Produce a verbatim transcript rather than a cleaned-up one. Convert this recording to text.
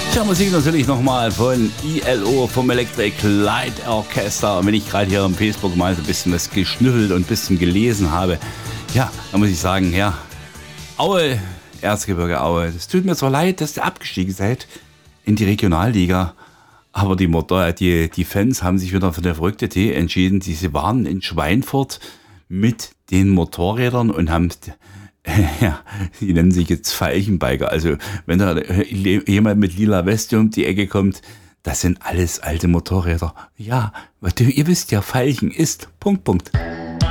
Ja, Musik natürlich nochmal von I L O, vom Electric Light Orchester. Und wenn ich gerade hier am Facebook mal so ein bisschen was geschnüffelt und ein bisschen gelesen habe, ja, dann muss ich sagen, ja, Aue, Erzgebirge Aue, das tut mir zwar leid, dass ihr abgestiegen seid in die Regionalliga, aber die, Motor, die, die Fans haben sich wieder für der verrückte Tee entschieden. Sie waren in Schweinfurt mit den Motorrädern und haben... Ja, die nennen sich jetzt Veilchenbiker. Also wenn da jemand mit lila Weste um die Ecke kommt, das sind alles alte Motorräder. Ja, ihr wisst ja, Veilchen ist... Punkt, Punkt.